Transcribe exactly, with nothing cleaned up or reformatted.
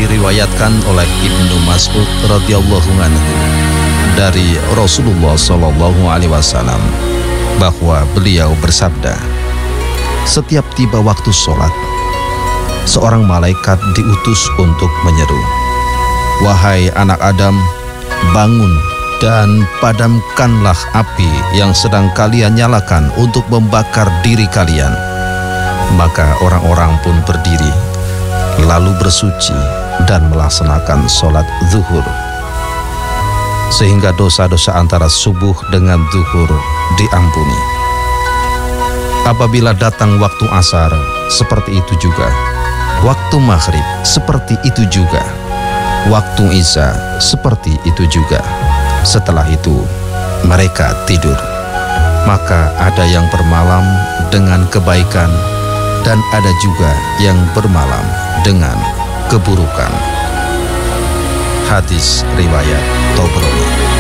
diriwayatkan oleh Ibnu Mas'ud radhiyallahu anhu dari Rasulullah Shallallahu alaihi wasallam bahwa beliau bersabda, setiap tiba waktu sholat, seorang malaikat diutus untuk menyeru, wahai anak Adam, bangun dan padamkanlah api yang sedang kalian nyalakan untuk membakar diri kalian. Maka orang-orang pun berdiri, lalu bersuci dan melaksanakan sholat zuhur, sehingga dosa-dosa antara subuh dengan zuhur diampuni. Apabila datang waktu asar, seperti itu juga. Waktu maghrib, seperti itu juga. Waktu isya, seperti itu juga. Setelah itu, mereka tidur. Maka ada yang bermalam dengan kebaikan, dan ada juga yang bermalam dengan keburukan. Hadis riwayat Tabrani.